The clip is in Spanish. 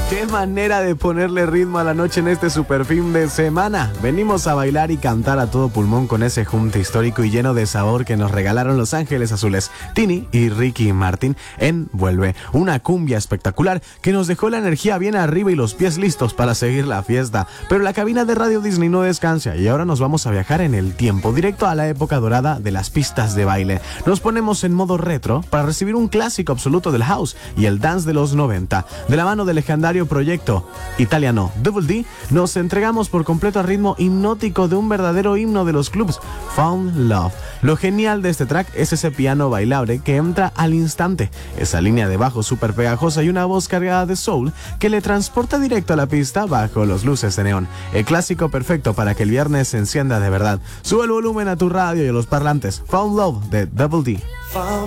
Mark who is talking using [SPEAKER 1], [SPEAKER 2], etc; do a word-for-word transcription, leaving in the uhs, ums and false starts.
[SPEAKER 1] Qué manera de ponerle ritmo a la noche en este super fin de semana. Venimos a bailar y cantar a todo pulmón con ese junte histórico y lleno de sabor que nos regalaron Los Ángeles Azules, Tini y Ricky Martin en Vuelve. Una cumbia espectacular que nos dejó la energía bien arriba y los pies listos para seguir la fiesta. Pero la cabina de Radio Disney no descansa y ahora nos vamos a viajar en el tiempo, directo a la época dorada de las pistas de baile. Nos ponemos en modo retro para recibir un clásico absoluto del house y el dance de los noventa. De la mano del legendario proyecto italiano Double D, nos entregamos por completo al ritmo hipnótico de un verdadero himno de los clubs, Found Love. Lo genial de este track es ese piano bailable que entra al instante, esa línea de bajo súper pegajosa y una voz cargada de soul que le transporta directo a la pista bajo los luces de neón. El clásico perfecto para que el viernes se encienda de verdad. Sube el volumen a tu radio y a los parlantes. Found Love de Double D.